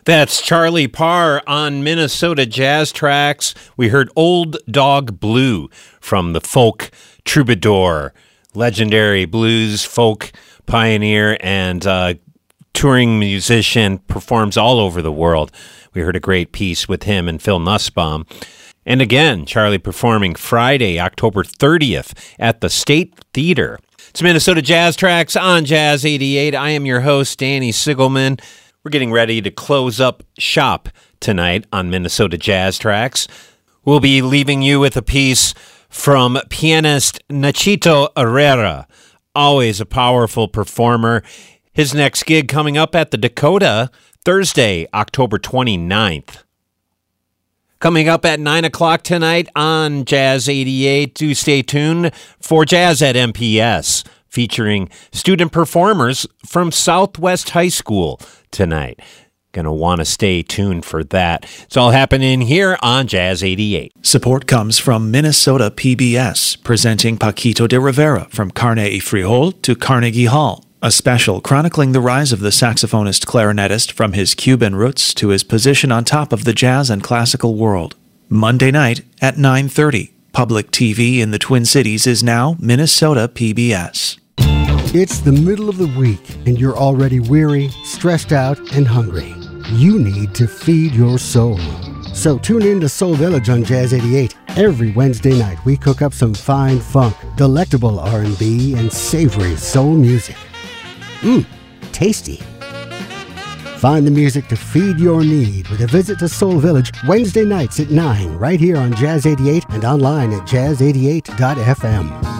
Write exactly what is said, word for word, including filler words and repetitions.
That's Charlie Parr on Minnesota Jazz Tracks. We heard Old Dog Blue from the folk troubadour, legendary blues folk pioneer and uh, touring musician, performs all over the world. We heard a great piece with him and Phil Nussbaum. And again, Charlie performing Friday, October thirtieth at the State Theater. It's Minnesota Jazz Tracks on Jazz eighty-eight. I am your host, Danny Sigelman. We're getting ready to close up shop tonight on Minnesota Jazz Tracks. We'll be leaving you with a piece from pianist Nachito Herrera, always a powerful performer. His next gig coming up at the Dakota, Thursday, October twenty-ninth. Coming up at nine o'clock tonight on Jazz eighty-eight, do stay tuned for Jazz at M P S, featuring student performers from Southwest High School tonight. Gonna want to stay tuned for that. It's all happening here on Jazz eighty-eight. Support comes from Minnesota P B S, presenting Paquito de Rivera from Carne y Frijol to Carnegie Hall. A special chronicling the rise of the saxophonist clarinetist from his Cuban roots to his position on top of the jazz and classical world. Monday night at nine thirty. Public T V in the Twin Cities is now Minnesota P B S. It's the middle of the week, and you're already weary, stressed out, and hungry. You need to feed your soul. So tune in to Soul Village on Jazz eighty-eight. Every Wednesday night, we cook up some fine funk, delectable R and B, and savory soul music. Mmm, tasty. Find the music to feed your need with a visit to Soul Village Wednesday nights at nine, right here on Jazz eighty-eight and online at jazz eighty-eight dot f m.